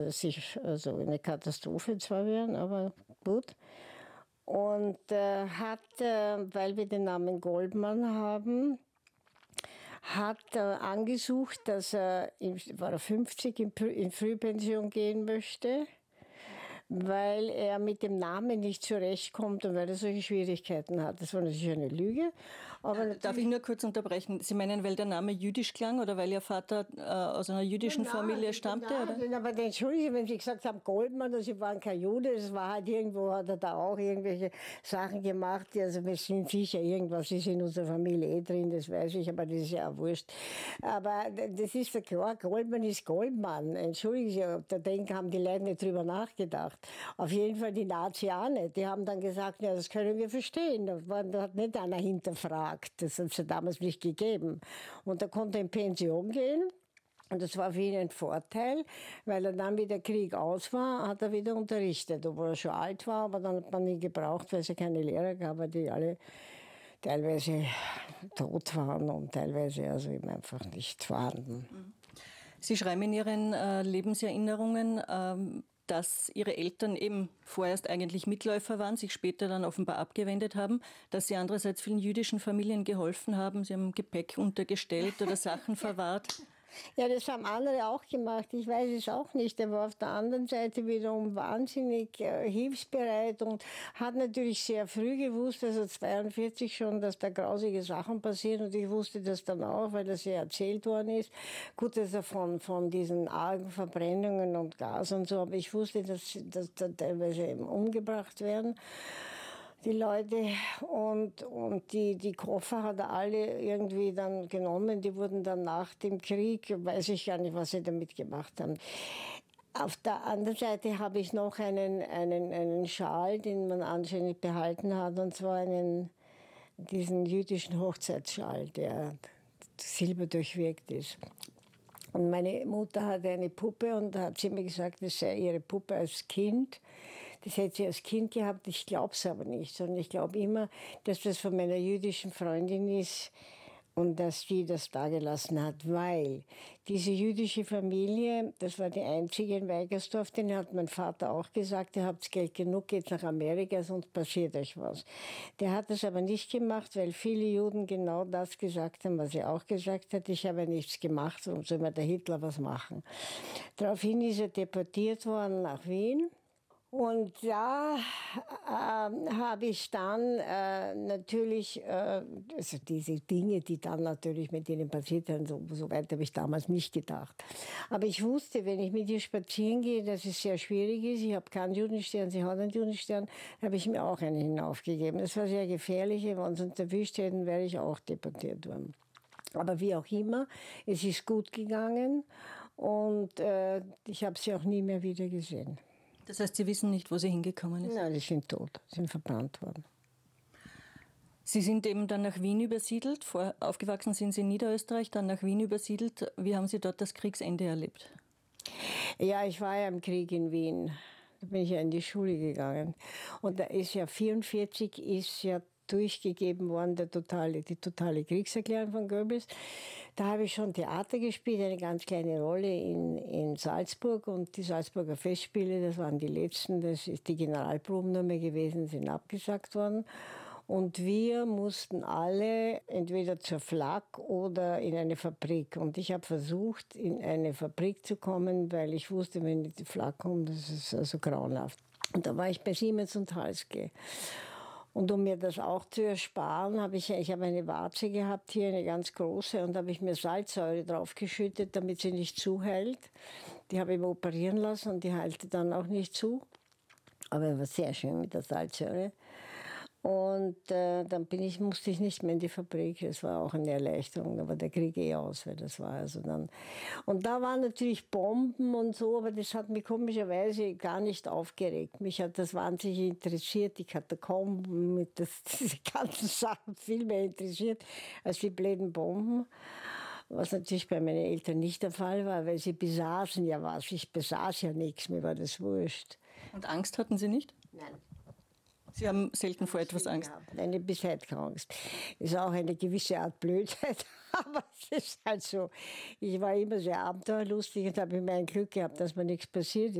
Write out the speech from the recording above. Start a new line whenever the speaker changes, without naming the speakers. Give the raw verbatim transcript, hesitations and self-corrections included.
dass sie also eine Katastrophe zwar wären, aber gut. Und äh, hat, äh, weil wir den Namen Goldmann haben, hat äh, angesucht, dass er, war er fünfzig, in, in Frühpension gehen möchte, weil er mit dem Namen nicht zurechtkommt und weil er solche Schwierigkeiten hat. Das war natürlich eine Lüge. Aber
Darf ich nur kurz unterbrechen? Sie meinen, weil der Name jüdisch klang oder weil Ihr Vater äh, aus einer jüdischen
nein,
Familie stammte?
Nein,
oder?
aber entschuldige, wenn Sie gesagt haben Goldmann, also Sie waren kein Jude, das war halt irgendwo, hat er da auch irgendwelche Sachen gemacht. Also wir sind sicher, irgendwas ist in unserer Familie eh drin, das weiß ich, aber das ist ja auch wurscht. Aber das ist ja klar, Goldmann ist Goldmann. Entschuldigen Sie, da denken, haben die Leute nicht drüber nachgedacht. Auf jeden Fall die Nazi auch nicht. Die haben dann gesagt, ja, das können wir verstehen. Da hat nicht einer hinterfragt. Das hat es ja damals nicht gegeben. Und da konnte er in Pension gehen. Und das war für ihn ein Vorteil, weil er dann, wie der Krieg aus war, hat er wieder unterrichtet, obwohl er schon alt war, aber dann hat man ihn gebraucht, weil es ja keine Lehrer gab, weil die alle teilweise tot waren und teilweise also eben einfach nicht vorhanden.
Sie schreiben in Ihren äh, Lebenserinnerungen, ähm, dass Ihre Eltern eben vorerst eigentlich Mitläufer waren, sich später dann offenbar abgewendet haben, dass Sie andererseits vielen jüdischen Familien geholfen haben, Sie haben Gepäck untergestellt oder Sachen verwahrt.
Ja, das haben andere auch gemacht. Ich weiß es auch nicht. Er war auf der anderen Seite wiederum wahnsinnig äh, hilfsbereit und hat natürlich sehr früh gewusst, also zweiundvierzig schon, dass da grausige Sachen passieren. Und ich wusste das dann auch, weil das ja erzählt worden ist. Gut, dass er von, von diesen argen Verbrennungen und Gas und so, aber ich wusste, dass, dass da teilweise eben umgebracht werden. Die Leute und, und die, die Koffer hat er alle irgendwie dann genommen. Die wurden dann nach dem Krieg, weiß ich gar nicht, was sie damit gemacht haben. Auf der anderen Seite habe ich noch einen, einen, einen Schal, den man anscheinend behalten hat, und zwar einen, diesen jüdischen Hochzeitsschal, der silberdurchwirkt ist. Und meine Mutter hatte eine Puppe und da hat sie mir gesagt, das sei ihre Puppe als Kind. Das hätte sie als Kind gehabt, ich glaube es aber nicht, sondern ich glaube immer, dass das von meiner jüdischen Freundin ist und dass die das dagelassen hat, weil diese jüdische Familie, das war die einzige in Weigersdorf, den hat mein Vater auch gesagt, ihr habt Geld genug, geht nach Amerika, sonst passiert euch was. Der hat das aber nicht gemacht, weil viele Juden genau das gesagt haben, was er auch gesagt hat, ich habe nichts gemacht, warum soll mir der Hitler was machen. Daraufhin ist er deportiert worden nach Wien. Und da äh, habe ich dann äh, natürlich, äh, also diese Dinge, die dann natürlich mit ihnen passiert sind, so, so weit habe ich damals nicht gedacht. Aber ich wusste, wenn ich mit ihr spazieren gehe, dass es sehr schwierig ist. Ich habe keinen Judenstern, sie hat einen Judenstern, habe ich mir auch einen hinaufgegeben. Das war sehr gefährlich, wenn wir uns erwischt hätten, wäre ich auch deportiert worden. Aber wie auch immer, es ist gut gegangen und äh, ich habe sie auch nie mehr wieder gesehen.
Das heißt, Sie wissen nicht, wo sie hingekommen ist?
Nein, die sind tot, sind verbrannt worden.
Sie sind eben dann nach Wien übersiedelt. Vor, aufgewachsen sind Sie in Niederösterreich, dann nach Wien übersiedelt. Wie haben Sie dort das Kriegsende erlebt?
Ja, ich war ja im Krieg in Wien. Da bin ich ja in die Schule gegangen. Und da ist ja vierundvierzig ist ja durchgegeben worden, der totale, die totale Kriegserklärung von Goebbels. Da habe ich schon Theater gespielt, eine ganz kleine Rolle in, in Salzburg. Und die Salzburger Festspiele, das waren die letzten, das ist die Generalproben nur mehr gewesen, sind abgesagt worden. Und wir mussten alle entweder zur Flak oder in eine Fabrik. Und ich habe versucht, in eine Fabrik zu kommen, weil ich wusste, wenn ich in die Flak komme, das ist also grauenhaft. Und da war ich bei Siemens und Halske. Und um mir das auch zu ersparen, habe ich, ich habe eine Warze gehabt hier, eine ganz große, und da habe ich mir Salzsäure draufgeschüttet, damit sie nicht zuhält. Die habe ich mir operieren lassen und die heilte dann auch nicht zu. Aber war sehr schön mit der Salzsäure. Und äh, dann bin ich, musste ich nicht mehr in die Fabrik. Das war auch eine Erleichterung, aber der Krieg eh aus, weil das war also dann. Und da waren natürlich Bomben und so, aber das hat mich komischerweise gar nicht aufgeregt. Mich hat das wahnsinnig interessiert, die Katakomben, mit das, diese ganzen Sachen viel mehr interessiert als die blöden Bomben. Was natürlich bei meinen Eltern nicht der Fall war, weil sie besaßen ja was. Ich besaß ja nichts, mir war das wurscht.
Und Angst hatten Sie nicht?
Nein.
Sie haben selten vor etwas Angst?
Eine bisher Angst. Ist auch eine gewisse Art Blödheit, aber es ist halt so. Ich war immer sehr abenteuerlustig und habe immer ein Glück gehabt, dass mir nichts passiert